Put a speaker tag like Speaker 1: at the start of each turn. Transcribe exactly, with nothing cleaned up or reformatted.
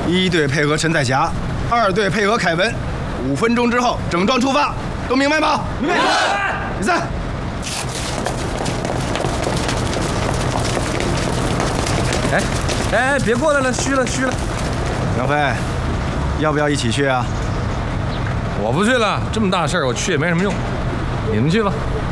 Speaker 1: 一队配合陈彩霞，二队配合凯文，五分钟之后整装出发，都明白吗？明白。解散。
Speaker 2: 哎哎，别过来了，虚了虚了。
Speaker 1: 杨飞，要不要一起去啊？
Speaker 2: 我不去了，这么大事儿我去也没什么用，你们去吧。